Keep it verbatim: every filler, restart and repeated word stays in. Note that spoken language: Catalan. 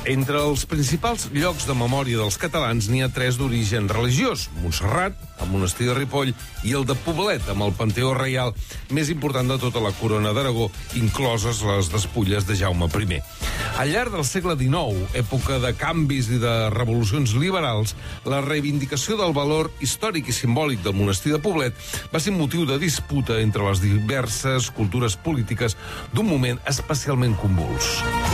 Entre els principals llocs de memòria dels catalans n'hi ha tres d'origen religiós: Montserrat, el monestir de Ripoll, i el de Poblet, amb el Panteó Reial més important de tota la corona d'Aragó, incloses les despulles de Jaume primer. Al llarg del segle dinou, època de canvis i de revolucions liberals, la reivindicació del valor històric i simbòlic del monestir de Poblet va ser motiu de disputa entre les diverses cultures polítiques d'un moment especialment convuls.